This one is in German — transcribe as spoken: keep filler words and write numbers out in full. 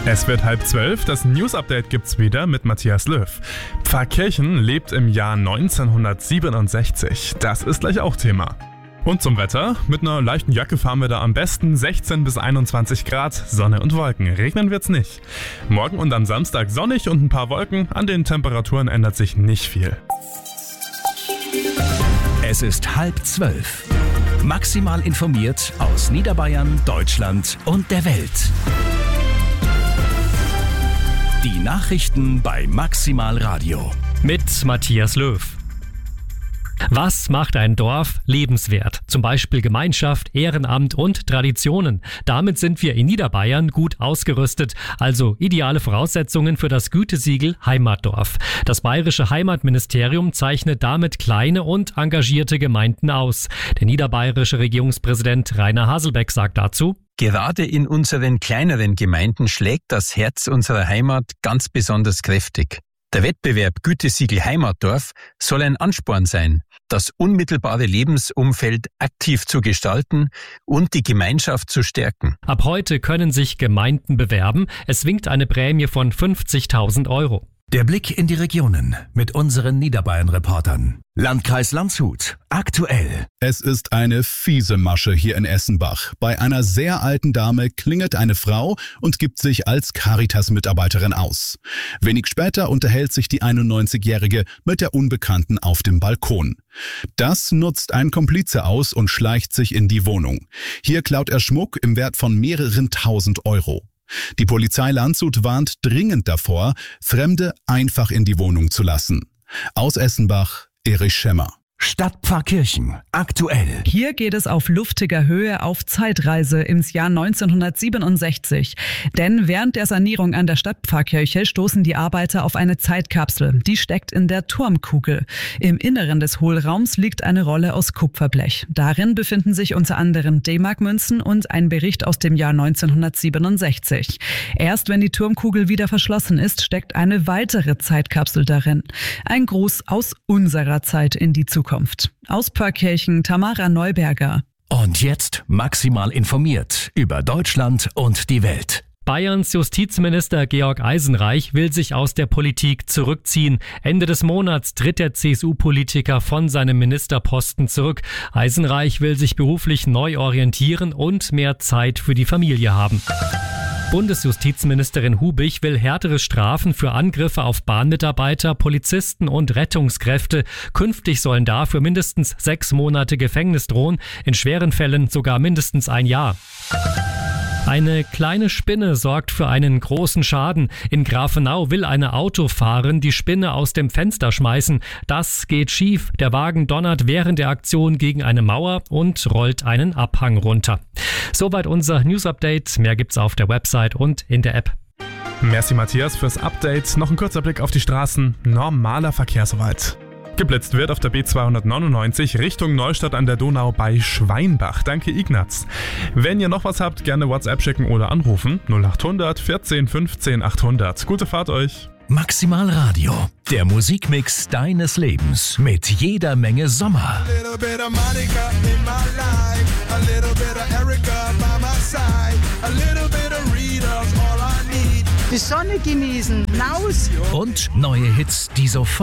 Es wird halb zwölf, das News-Update gibt's wieder mit Matthias Löw. Pfarrkirchen lebt im Jahr neunzehnhundertsiebenundsechzig. Das ist gleich auch Thema. Und zum Wetter. Mit einer leichten Jacke fahren wir da am besten. sechzehn bis einundzwanzig Grad, Sonne und Wolken. Regnen wird's nicht. Morgen und am Samstag sonnig und ein paar Wolken. An den Temperaturen ändert sich nicht viel. Es ist halb zwölf. Maximal informiert aus Niederbayern, Deutschland und der Welt. Die Nachrichten bei Maximal Radio. Mit Matthias Löw. Was macht ein Dorf lebenswert? Zum Beispiel Gemeinschaft, Ehrenamt und Traditionen. Damit sind wir in Niederbayern gut ausgerüstet, also ideale Voraussetzungen für das Gütesiegel Heimatdorf. Das bayerische Heimatministerium zeichnet damit kleine und engagierte Gemeinden aus. Der niederbayerische Regierungspräsident Rainer Haselbeck sagt dazu: Gerade in unseren kleineren Gemeinden schlägt das Herz unserer Heimat ganz besonders kräftig. Der Wettbewerb Gütesiegel Heimatdorf soll ein Ansporn sein, das unmittelbare Lebensumfeld aktiv zu gestalten und die Gemeinschaft zu stärken. Ab heute können sich Gemeinden bewerben. Es winkt eine Prämie von fünfzigtausend Euro. Der Blick in die Regionen mit unseren Niederbayern-Reportern. Landkreis Landshut. Aktuell. Es ist eine fiese Masche hier in Essenbach. Bei einer sehr alten Dame klingelt eine Frau und gibt sich als Caritas-Mitarbeiterin aus. Wenig später unterhält sich die einundneunzigjährige mit der Unbekannten auf dem Balkon. Das nutzt ein Komplize aus und schleicht sich in die Wohnung. Hier klaut er Schmuck im Wert von mehreren tausend Euro. Die Polizei Landshut warnt dringend davor, Fremde einfach in die Wohnung zu lassen. Aus Essenbach, Erich Schemmer. Stadtpfarrkirchen. Aktuell. Hier geht es auf luftiger Höhe auf Zeitreise ins Jahr neunzehnhundertsiebenundsechzig. Denn während der Sanierung an der Stadtpfarrkirche stoßen die Arbeiter auf eine Zeitkapsel. Die steckt in der Turmkugel. Im Inneren des Hohlraums liegt eine Rolle aus Kupferblech. Darin befinden sich unter anderem D-Mark-Münzen und ein Bericht aus dem Jahr neunzehnhundertsiebenundsechzig. Erst wenn die Turmkugel wieder verschlossen ist, steckt eine weitere Zeitkapsel darin. Ein Gruß aus unserer Zeit in die Zukunft. Aus Pfarrkirchen, Tamara Neuberger. Und jetzt maximal informiert über Deutschland und die Welt. Bayerns Justizminister Georg Eisenreich will sich aus der Politik zurückziehen. Ende des Monats tritt der C S U-Politiker von seinem Ministerposten zurück. Eisenreich will sich beruflich neu orientieren und mehr Zeit für die Familie haben. Bundesjustizministerin Hubich will härtere Strafen für Angriffe auf Bahnmitarbeiter, Polizisten und Rettungskräfte. Künftig sollen dafür mindestens sechs Monate Gefängnis drohen, in schweren Fällen sogar mindestens ein Jahr. Eine kleine Spinne sorgt für einen großen Schaden. In Grafenau will eine Autofahrerin die Spinne aus dem Fenster schmeißen. Das geht schief. Der Wagen donnert während der Aktion gegen eine Mauer und rollt einen Abhang runter. Soweit unser News-Update. Mehr gibt's auf der Website und in der App. Merci Matthias fürs Update. Noch ein kurzer Blick auf die Straßen. Normaler Verkehr soweit. Geblitzt wird auf der B zweihundertneunundneunzig Richtung Neustadt an der Donau bei Schweinbach. Danke Ignaz. Wenn ihr noch was habt, gerne WhatsApp schicken oder anrufen. null achthundert vierzehn fünfzehn achthundert. Gute Fahrt euch. Maximal Radio. Der Musikmix deines Lebens mit jeder Menge Sommer. Die Sonne genießen, raus. Und neue Hits, die sofort